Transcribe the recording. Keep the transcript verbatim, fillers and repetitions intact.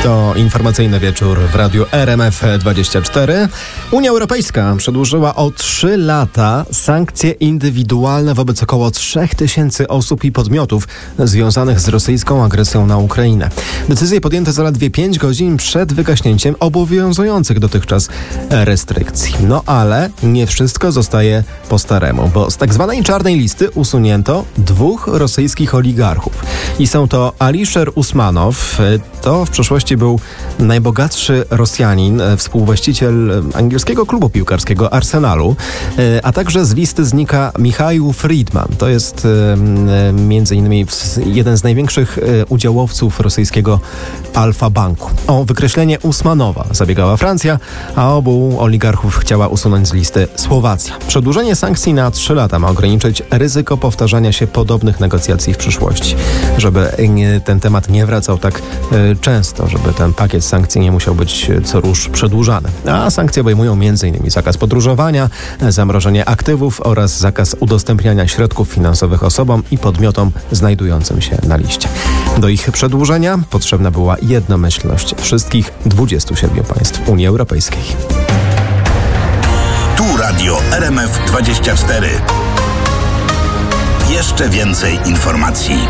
To informacyjny wieczór w radiu R M F dwadzieścia cztery. Unia Europejska przedłużyła o trzy lata sankcje indywidualne wobec około trzech tysięcy osób i podmiotów związanych z rosyjską agresją na Ukrainę. Decyzje podjęte zaledwie pięć godzin przed wygaśnięciem obowiązujących dotychczas restrykcji. No ale nie wszystko zostaje po staremu, bo z tak zwanej czarnej listy usunięto dwóch rosyjskich oligarchów. I są to Alisher Usmanow, to w przeszłości był najbogatszy Rosjanin, współwłaściciel angielskiego klubu piłkarskiego Arsenalu, a także z listy znika Michał Friedman. To jest między innymi jeden z największych udziałowców rosyjskiego Alfa Banku. O wykreślenie Usmanowa zabiegała Francja, a obu oligarchów chciała usunąć z listy Słowacja. Przedłużenie sankcji na trzy lata ma ograniczyć ryzyko powtarzania się podobnych negocjacji w przyszłości, żeby ten temat nie wracał tak często, żeby ten pakiet sankcji nie musiał być co rusz przedłużany. A sankcje obejmują m.in. zakaz podróżowania, zamrożenie aktywów oraz zakaz udostępniania środków finansowych osobom i podmiotom znajdującym się na liście. Do ich przedłużenia potrzebna była jednomyślność wszystkich dwudziestu siedmiu państw Unii Europejskiej. Tu Radio R M F dwadzieścia cztery. Jeszcze więcej informacji.